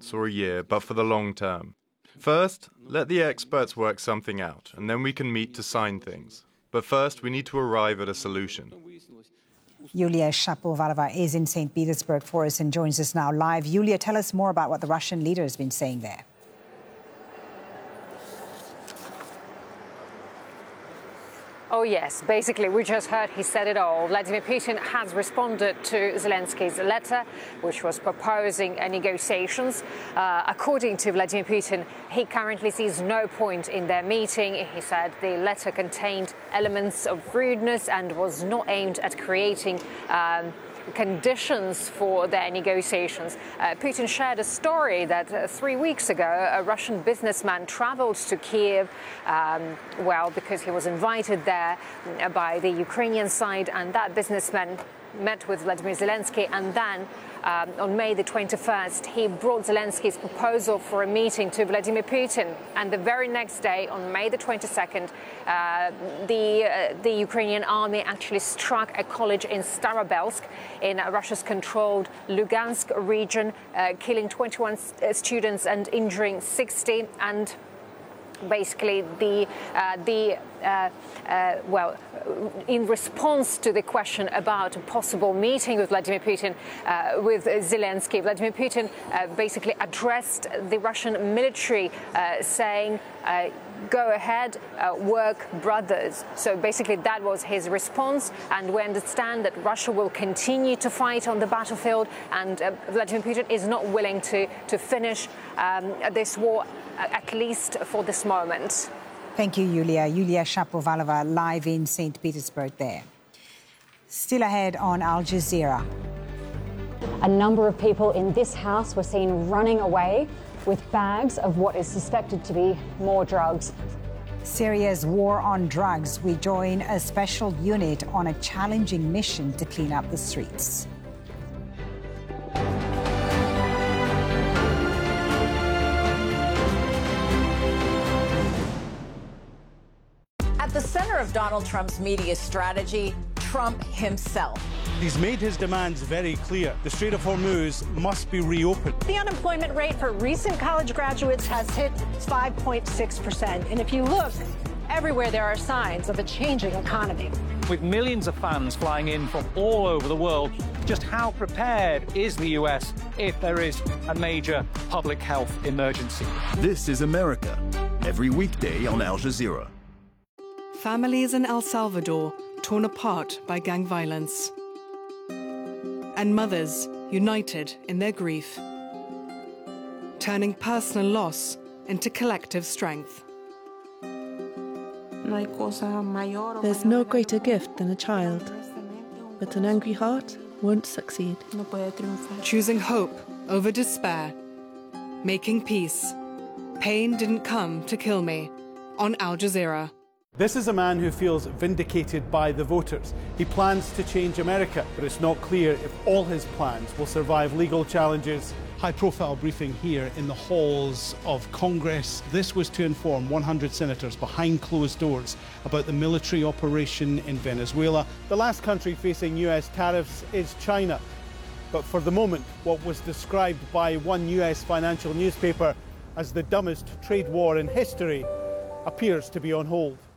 months or a year, but for the long term. First, let the experts work something out, and then we can meet to sign things. But first, we need to arrive at a solution. Yulia Shapovalova is in St. Petersburg for us and joins us now live. Yulia, tell us more about what the Russian leader has been saying there. Oh, yes. Basically, we just heard he said it all. Vladimir Putin has responded to Zelensky's letter, which was proposing negotiations. According to Vladimir Putin, he currently sees no point in their meeting. He said the letter contained elements of rudeness and was not aimed at creating conditions for their negotiations. Putin shared a story that 3 weeks ago a Russian businessman traveled to Kiev, because he was invited there by the Ukrainian side, and that businessman met with Vladimir Zelensky, and then on May the 21st, he brought Zelensky's proposal for a meeting to Vladimir Putin. And the very next day, on May the 22nd, the Ukrainian army actually struck a college in Starobelsk in Russia's controlled Lugansk region, killing 21 students and injuring 60. And basically, in response to the question about a possible meeting with Vladimir Putin, with Zelensky, Vladimir Putin basically addressed the Russian military, saying, go ahead, work brothers. So basically that was his response, and we understand that Russia will continue to fight on the battlefield, and Vladimir Putin is not willing to finish this war, at least for this moment. Thank you, Yulia. Yulia Shapovalova, live in St. Petersburg there. Still ahead on Al Jazeera. A number of people in this house were seen running away with bags of what is suspected to be more drugs. Syria's war on drugs. We join a special unit on a challenging mission to clean up the streets. At the center of Donald Trump's media strategy, Trump himself. He's made his demands very clear. The Strait of Hormuz must be reopened. The unemployment rate for recent college graduates has hit 5.6%. And if you look, everywhere there are signs of a changing economy. With millions of fans flying in from all over the world, just how prepared is the US if there is a major public health emergency? This is America. Every weekday on Al Jazeera. Families in El Salvador torn apart by gang violence. And mothers united in their grief, turning personal loss into collective strength. There's no greater gift than a child, but an angry heart won't succeed. Choosing hope over despair, making peace. Pain didn't come to kill me. On Al Jazeera. This is a man who feels vindicated by the voters. He plans to change America, but it's not clear if all his plans will survive legal challenges. High-profile briefing here in the halls of Congress. This was to inform 100 senators behind closed doors about the military operation in Venezuela. The last country facing US tariffs is China. But for the moment, what was described by one US financial newspaper as the dumbest trade war in history appears to be on hold.